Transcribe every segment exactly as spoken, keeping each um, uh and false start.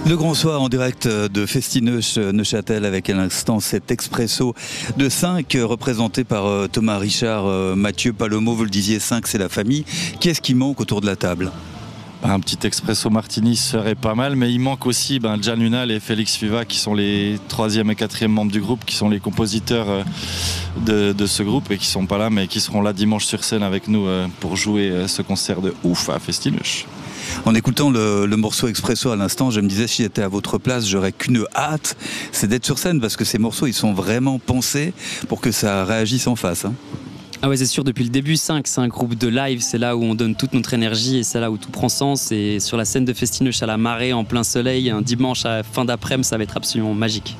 Le grand soir en direct de Festineuch Neuchâtel avec à l'instant cet expresso de cinq représenté par Thomas Richard, Mathieu Palomo, vous le disiez, cinq c'est la famille. Qu'est-ce qui manque autour de la table ? Un petit expresso martini serait pas mal, mais il manque aussi ben, Gian Unal et Félix Fiva qui sont les troisième et quatrième membres du groupe, qui sont les compositeurs de, de ce groupe et qui sont pas là, mais qui seront là dimanche sur scène avec nous pour jouer ce concert de ouf à Festineuch. En écoutant le, le morceau Expresso à l'instant, je me disais, si j'étais à votre place, j'aurais qu'une hâte, c'est d'être sur scène, parce que ces morceaux, ils sont vraiment pensés pour que ça réagisse en face. Hein. Ah ouais, c'est sûr, depuis le début, cinq, c'est un groupe de live, c'est là où on donne toute notre énergie et c'est là où tout prend sens. Et sur la scène de Festineuch à la marée, en plein soleil, un dimanche à fin d'après-midi, ça va être absolument magique.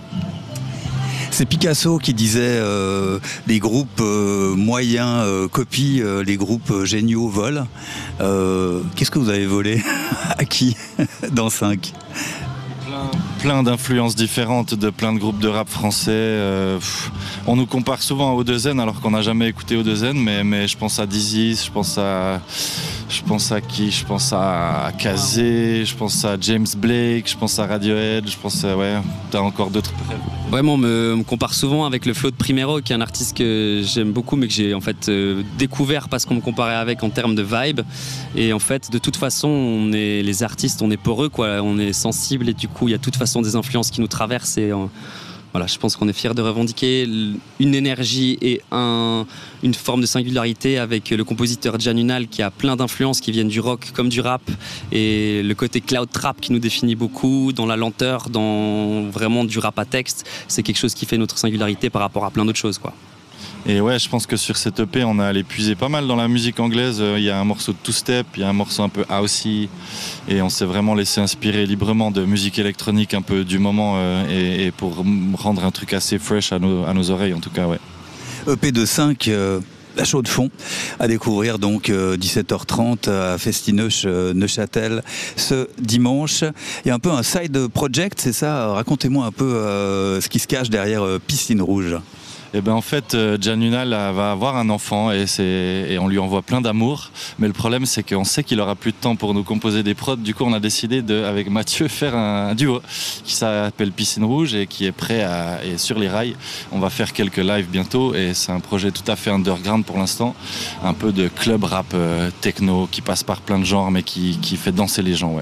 C'est Picasso qui disait euh, les groupes euh, moyens euh, copient, euh, les groupes euh, géniaux volent. Euh, qu'est-ce que vous avez volé à qui dans cinq ? Plein, plein d'influences différentes de plein de groupes de rap français. Euh, pff, on nous compare souvent à O deux N alors qu'on n'a jamais écouté O deux N, mais, mais je pense à Dizzy, je pense à... Je pense à qui ? Je pense à Kazé, je pense à James Blake, je pense à Radiohead, je pense à... Ouais, t'as encore d'autres... Vraiment, on me, on me compare souvent avec le Flo de Primero, qui est un artiste que j'aime beaucoup, mais que j'ai en fait euh, découvert parce qu'on me comparait avec en termes de vibe. Et en fait, de toute façon, on est les artistes, on est poreux, quoi. On est sensible et du coup, il y a de toute façon des influences qui nous traversent. Et, euh, Voilà, je pense qu'on est fiers de revendiquer une énergie et un, une forme de singularité avec le compositeur Gian Unal qui a plein d'influences qui viennent du rock comme du rap et le côté cloud trap qui nous définit beaucoup dans la lenteur, dans vraiment du rap à texte. C'est quelque chose qui fait notre singularité par rapport à plein d'autres choses, quoi. Et ouais, je pense que sur cette E P, on a allé puiser pas mal dans la musique anglaise. Il y a un morceau de two-step, il y a un morceau un peu housey, et on s'est vraiment laissé inspirer librement de musique électronique un peu du moment, euh, et, et pour rendre un truc assez fresh à nos, à nos oreilles, en tout cas, ouais. E P de cinq, euh, la chaude fond, à découvrir donc euh, dix-sept heures trente à Festineuch euh, Neuchâtel ce dimanche. Il y a un peu un side project, c'est ça ? Racontez-moi un peu euh, ce qui se cache derrière euh, Piscine Rouge. Et ben en fait, Gian Unal va avoir un enfant et, c'est, et on lui envoie plein d'amour. Mais le problème, c'est qu'on sait qu'il aura plus de temps pour nous composer des prods. Du coup, on a décidé de, avec Mathieu, faire un duo qui s'appelle Piscine Rouge et qui est prêt à, et sur les rails. On va faire quelques lives bientôt et c'est un projet tout à fait underground pour l'instant. Un peu de club rap euh, techno qui passe par plein de genres mais qui, qui fait danser les gens, ouais.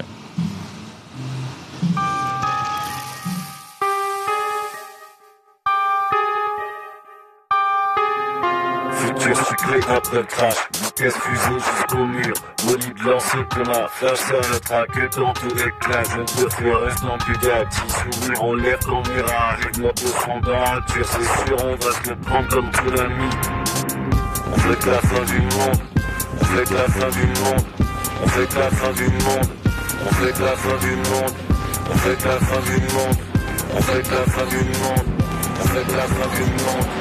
Futur sucré après le crash, vitesse fusée jusqu'au mur. Bolide lancé comme un flash, ça ne que quand tout éclate. Je te fais restant plus d'ati, sourire en l'air quand mirage. Moi de fond dans la nature, c'est sûr, on va se le prendre comme tout l'ami. On fait que la fin du monde, on fait que la fin du monde, on fait que la fin du monde, on fait que la fin du monde, on fait que la fin du monde, on fait que la fin du monde, on fait que la fin du monde.